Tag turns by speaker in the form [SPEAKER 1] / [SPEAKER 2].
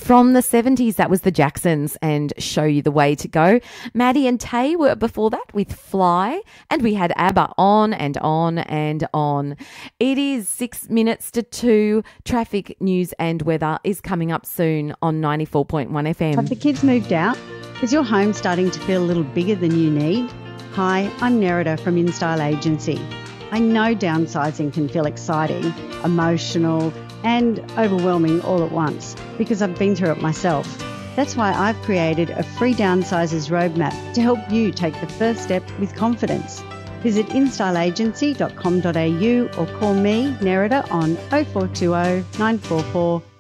[SPEAKER 1] From the 70s, that was the Jacksons and Show You the Way to Go. Maddie and Tay were before that with Fly, and we had ABBA on and on and on. It is 6 minutes to 2. Traffic, news and weather is coming up soon on 94.1 FM.
[SPEAKER 2] Have the kids moved out? Is your home starting to feel a little bigger than you need? Hi, I'm Nerida from InStyle Agency. I know downsizing can feel exciting, emotional and overwhelming all at once because I've been through it myself. That's why I've created a free downsizers roadmap to help you take the first step with confidence. Visit instyleagency.com.au or call me, Nerida, on 0420 944